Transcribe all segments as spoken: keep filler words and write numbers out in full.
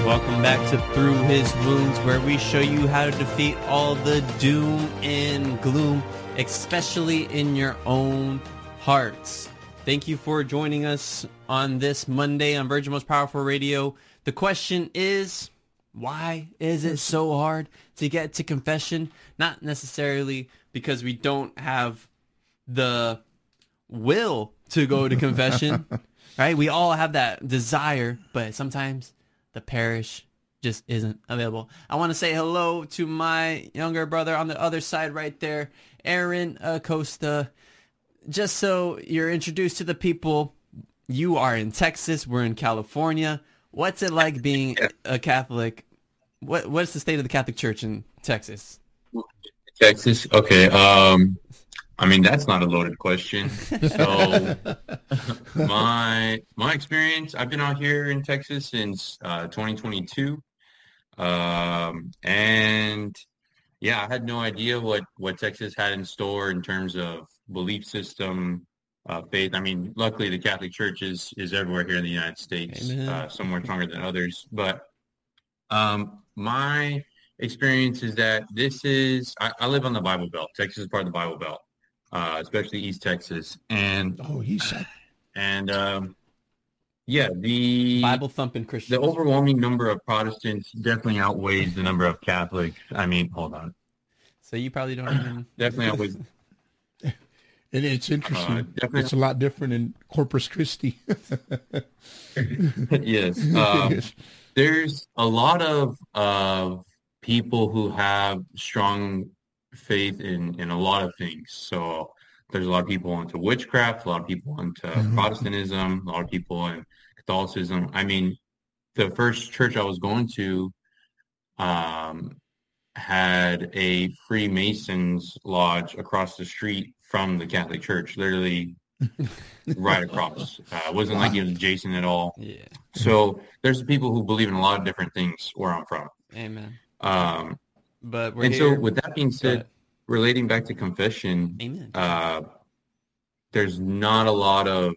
Welcome back to Through His Wounds, where we show you how to defeat all the doom and gloom, especially in your own hearts. Thank you for joining us on this Monday on Virgin Most Powerful Radio. The question is, why is it so hard to get to confession? Not necessarily because we don't have the will to go to confession, right? We all have that desire, but sometimes the parish just isn't available. I want to say hello to my younger brother on the other side right there, Aaron Acosta. Just so you're introduced to the people, you are in Texas. We're in California. What's it like being a Catholic? What What's the state of the Catholic Church in Texas? Texas? Okay. Um, I mean, that's not a loaded question. So my my experience, I've been out here in Texas since uh, twenty twenty-two. Um, and yeah, I had no idea what, what Texas had in store in terms of belief system, uh, faith. I mean, luckily the Catholic Church is, is everywhere here in the United States, uh, some more stronger than others. But um, my experience is that this is, I, I live on the Bible Belt. Texas is part of the Bible Belt. Uh, especially East Texas, and oh, East, and um, yeah, the Bible thumping Christians. The overwhelming number of Protestants definitely outweighs the number of Catholics. I mean, hold on. So you probably don't even definitely outweighs. And it's interesting. Uh, it's a lot different in Corpus Christi. Yes, um, yes. There's a lot of uh, people who have strong faith in, in a lot of things. So there's a lot of people into witchcraft, a lot of people into mm-hmm. Protestantism, a lot of people in Catholicism. I mean, the first church I was going to um, had a Freemasons lodge across the street from the Catholic Church, literally right across. Uh, it wasn't wow. like it was adjacent at all. Yeah. So there's people who believe in a lot of different things where I'm from. Amen. Um, But we're and here. so with that being said, relating back to confession, Amen. Uh, there's not a lot of,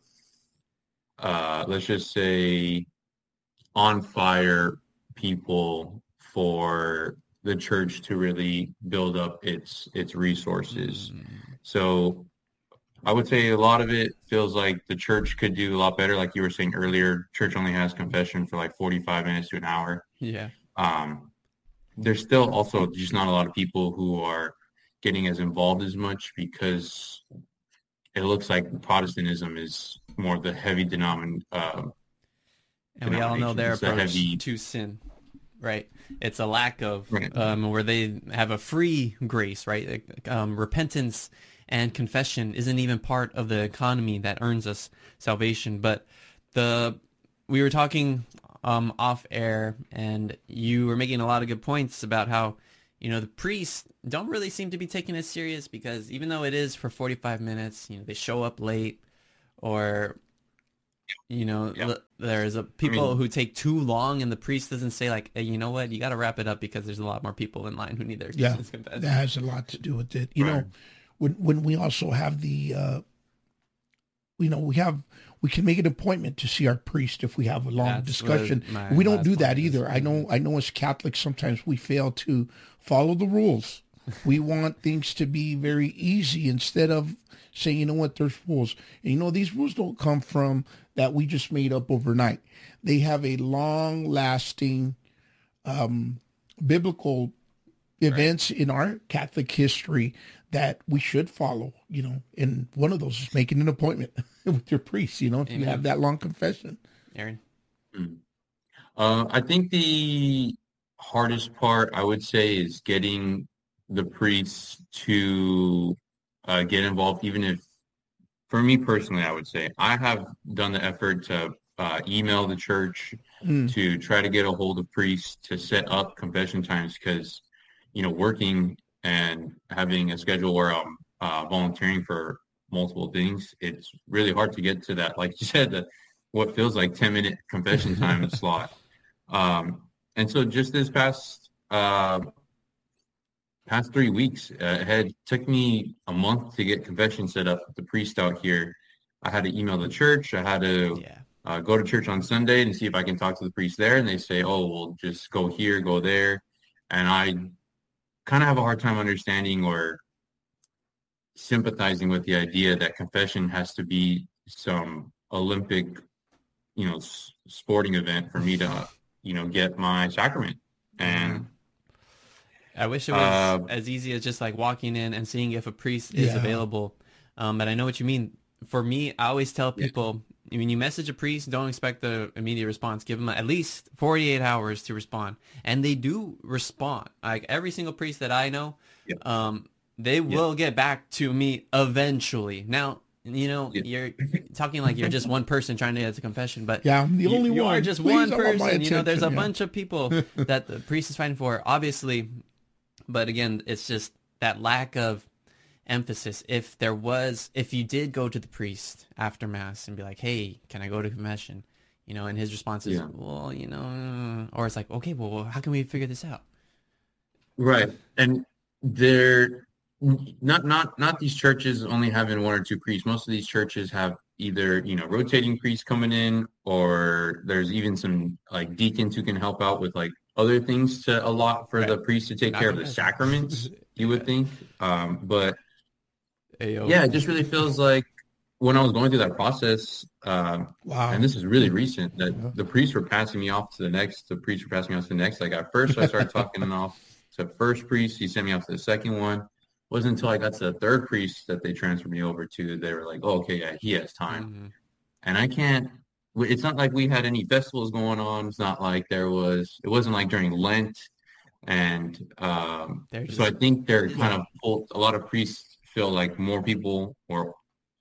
uh, let's just say, on fire people for the church to really build up its its resources. Mm. So I would say a lot of it feels like the church could do a lot better. Like you were saying earlier, church only has confession for like forty-five minutes to an hour. Yeah. Um, there's still also just not a lot of people who are getting as involved as much because it looks like Protestantism is more the heavy denomin- uh, and we all know their it's approach heavy... to sin, right? It's a lack of right. um, where they have a free grace, right? Um, repentance and confession isn't even part of the economy that earns us salvation. But the we were talking um, off air, and you were making a lot of good points about how, you know, the priests don't really seem to be taking it serious because even though it is for forty-five minutes, you know, they show up late, or, you know, yeah. l- there's a people I mean, who take too long, and the priest doesn't say like, hey, you know what, you got to wrap it up because there's a lot more people in line who need their yeah, confession. That has a lot to do with it. You right. know, when when we also have the, uh, you know, we have. We can make an appointment to see our priest if we have a long That's discussion. my We don't last do that point is. either. I know. I know. As Catholics, sometimes we fail to follow the rules. We want things to be very easy instead of saying, you know what, there's rules. And you know, these rules don't come from that we just made up overnight. They have a long-lasting um, biblical events right. in our Catholic history that we should follow, you know, and one of those is making an appointment with your priest, you know, if Amen. You have that long confession. Aaron? Uh, I think the hardest part, I would say, is getting the priests to uh, get involved, even if, for me personally, I would say, I have done the effort to uh, email the church mm. to try to get a hold of priests to set up confession times because, you know, working and having a schedule where I'm uh, volunteering for multiple things, it's really hard to get to that, like you said, that what feels like ten minute confession time slot. Um, and so just this past uh, past three weeks, uh, it had took me a month to get confession set up with the priest out here. I had to email the church. I had to yeah. uh, go to church on Sunday and see if I can talk to the priest there. And they say, oh, well, just go here, go there. And I kind of have a hard time understanding or sympathizing with the idea that confession has to be some Olympic, you know, s- sporting event for me to, you know, get my sacrament. And I wish it was Uh, as easy as just like walking in and seeing if a priest is Yeah. available. Um, but I know what you mean. For me, I always tell Yeah. people, when you message a priest, don't expect the immediate response. Give them at least forty-eight hours to respond. And they do respond. Like every single priest that I know, Yeah. um, they will get back to me eventually. Now, you know, Yeah. you're talking like you're just one person trying to get to confession, but Yeah, I'm the you- only you one. are just Please, one I want my person. You know, there's a attention, yeah. bunch of people that the priest is fighting for, obviously. But again, it's just that lack of emphasis. If there was, if you did go to the priest after mass and be like, "Hey, can I go to confession?" You know, and his response is, Yeah. "Well, you know," or it's like, "Okay, well, how can we figure this out?" Right. And they're not not not these churches only having one or two priests. Most of these churches have either, you know, rotating priests coming in, or there's even some like deacons who can help out with like other things to allot for Right. the priest to take Not care of the confession. sacraments, you would Yeah. think. Um, but Ayo. yeah, it just really feels like when I was going through that process, um, Wow. and this is really recent, that Yeah. the priests were passing me off to the next, the priests were passing me off to the next. Like at first I started talking off to the first priest, he sent me off to the second one. It wasn't until I got to the third priest that they transferred me over to, they were like, oh, okay, yeah, he has time. Mhm. And I can't, it's not like we had any festivals going on. It's not like there was, it wasn't like during Lent. And um, They're so I just- think they're kind of, pulled, a lot of priests feel like more people, or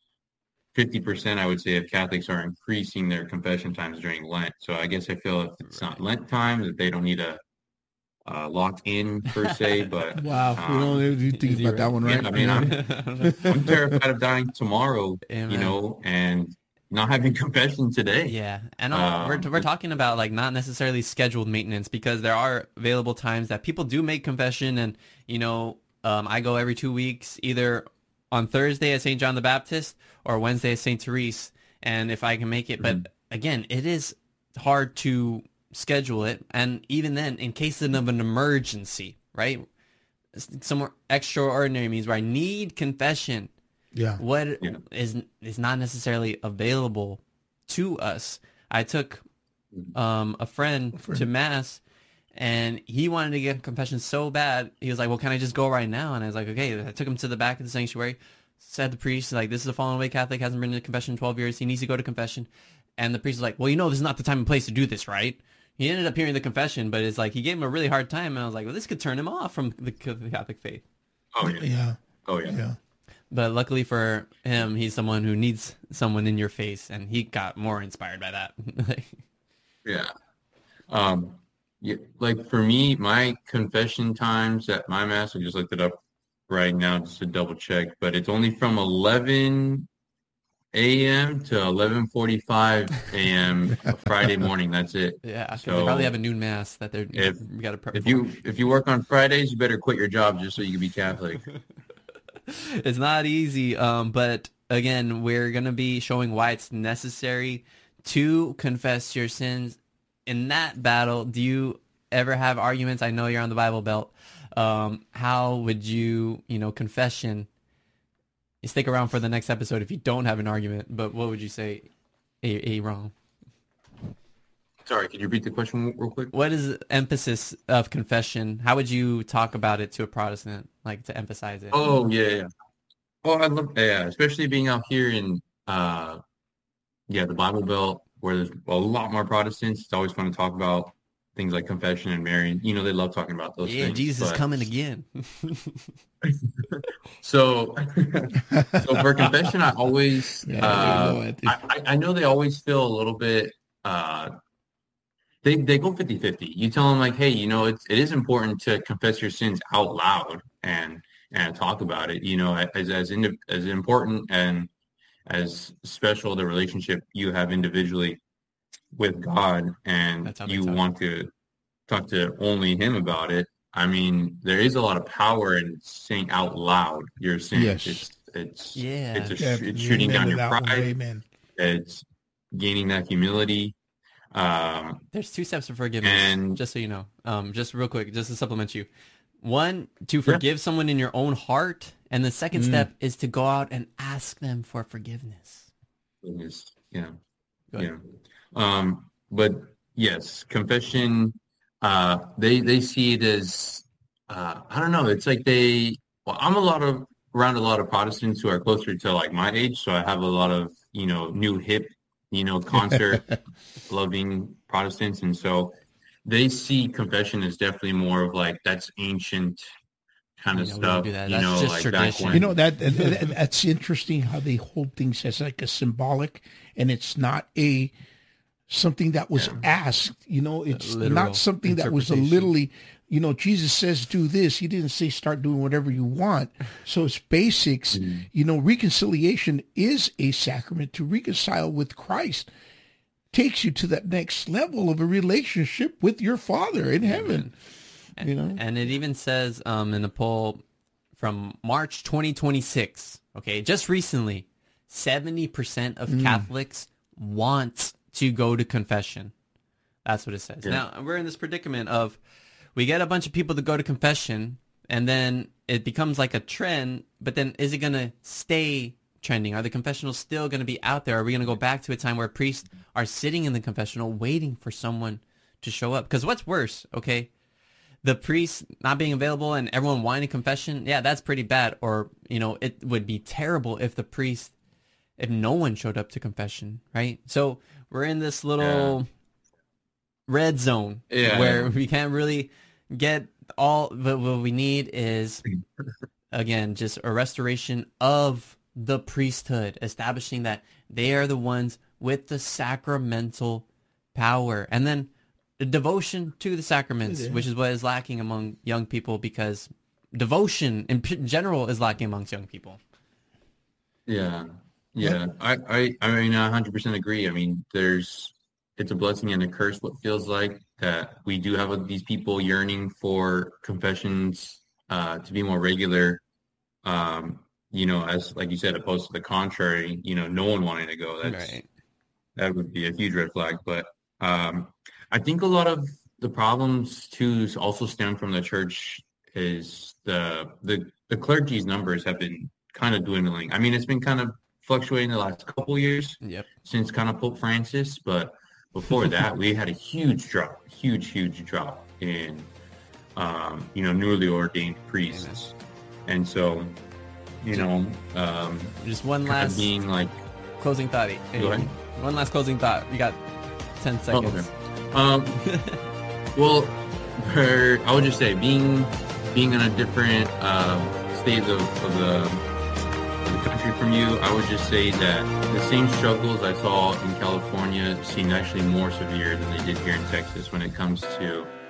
fifty percent, I would say, of Catholics are increasing their confession times during Lent. So I guess I feel if it's not Lent time, that they don't need to uh, lock in per se. But Wow, we um, don't even think is he about that right? one, yeah, right? I mean, I'm I don't know. I'm terrified of dying tomorrow, Amen. you know, and not having confession today. Yeah, and all, we're Um, we're talking about like not necessarily scheduled maintenance, because there are available times that people do make confession, and you know, um, I go every two weeks, either on Thursday at Saint John the Baptist or Wednesday at Saint Therese, and if I can make it. But again, it is hard to schedule it, and even then, in case of an emergency, right? Some extraordinary means where I need confession. Yeah. What Yeah. is is not necessarily available to us. I took um, a friend, A friend. to mass, and he wanted to get confession so bad. He was like, "Well, can I just go right now?" And I was like, "Okay." I took him to the back of the sanctuary. Said the priest, like, "This is a fallen away Catholic, hasn't been to confession in twelve years. He needs to go to confession." And the priest was like, "Well, you know, this is not the time and place to do this, right?" He ended up hearing the confession, but it's like he gave him a really hard time, and I was like, "Well, this could turn him off from the, the Catholic faith." Oh yeah. Yeah. Oh yeah. Yeah. But luckily for him, he's someone who needs someone in your face, and he got more inspired by that. Yeah. Um, yeah, like for me, my confession times at my mass, I just looked it up right now just to double check, but it's only from eleven a m to eleven forty-five a m Friday morning. That's it. Yeah, 'cause they So, probably have a noon mass that they're if- we got to prep If for. you if you work on Fridays, you better quit your job just so you can be Catholic. It's not easy, um, but again, we're gonna be showing why it's necessary to confess your sins. In that battle, do you ever have arguments? I know you're on the Bible Belt. Um, how would you, you know, confession? Stick around for the next episode if you don't have an argument. But what would you say, a, a wrong? Sorry, could you repeat the question real quick? What is the emphasis of confession? How would you talk about it to a Protestant, like to emphasize it? Oh yeah, yeah. Oh, I love yeah, especially being out here in uh, yeah, the Bible Belt where there's a lot more Protestants. It's always fun to talk about things like confession and marrying. You know, they love talking about those yeah, things. Jesus is but- coming again. So, so for confession, I always, Yeah, uh, there you go, Anthony. I, I I know they always feel a little bit, uh, they they go fifty fifty. You tell them like, hey, you know, it's it is important to confess your sins out loud and and talk about it. You know, as as indi- as important and as special the relationship you have individually with God, and That's how they you talk. want to talk to only Him about it. I mean, there is a lot of power in saying out loud your sins. Yes. It's it's Yeah. it's, a, sh- Definitely. it's shooting Amen down to your that one. pride. Amen. It's gaining that humility. Um, There's two steps for forgiveness, and just so you know. Um, just real quick, just to supplement you. One, to forgive yeah. someone in your own heart. And the second mm. step is to go out and ask them for forgiveness. Yes. Yeah. Yeah. Um, but yes, confession, uh, they, they see it as, uh, I don't know. It's like they, well, I'm a lot of, around a lot of Protestants who are closer to like my age. So I have a lot of, you know, new hip, you know, concert loving Protestants. And so they see confession as definitely more of like, that's ancient kind of you know, stuff, do that. you That's know, just like tradition. back when. You know, that, that that's interesting how they hold things as like a symbolic, and it's not a something that was yeah. asked. You know, it's not something that was a literally, you know, Jesus says do this. He didn't say start doing whatever you want. So it's basics. Mm-hmm. You know, reconciliation is a sacrament. To reconcile with Christ takes you to that next level of a relationship with your Father in heaven. And, you know, and it even says um, in a poll from March twenty twenty-six, okay, just recently, seventy percent of mm. Catholics want to go to confession. That's what it says. Yeah. Now, we're in this predicament of we get a bunch of people to go to confession, and then it becomes like a trend, but then is it going to stay trending? Are the confessionals still going to be out there? Are we going to go back to a time where priests are sitting in the confessional waiting for someone to show up? Because what's worse, okay? The priest not being available and everyone wanting confession, yeah, that's pretty bad. Or, you know, it would be terrible if the priest, if no one showed up to confession, right? So we're in this little yeah. red zone yeah. where we can't really get all, but what we need is, again, just a restoration of the priesthood, establishing that they are the ones with the sacramental power. And then the devotion to the sacraments, yeah. which is what is lacking among young people, because devotion in p- general is lacking amongst young people. Yeah, yeah. I, I, I mean, I one hundred percent agree. I mean, there's, it's a blessing and a curse, what feels like, that we do have these people yearning for confessions uh, to be more regular. Um, you know, as, like you said, opposed to the contrary, you know, no one wanting to go. That's, right. That would be a huge red flag. But, um, I think a lot of the problems too also stem from the church is the the the clergy's numbers have been kind of dwindling. I mean, it's been kind of fluctuating the last couple of years yep. since kind of Pope Francis, but before that, we had a huge drop, huge, huge drop in um, you know, newly ordained priests, and so you know, um, just one last being like closing thought. Go ahead. One last closing thought. You got ten seconds. Oh, okay. Um, well, her, I would just say being being in a different uh, state of, of, the, of the country from you, I would just say that the same struggles I saw in California seem actually more severe than they did here in Texas when it comes to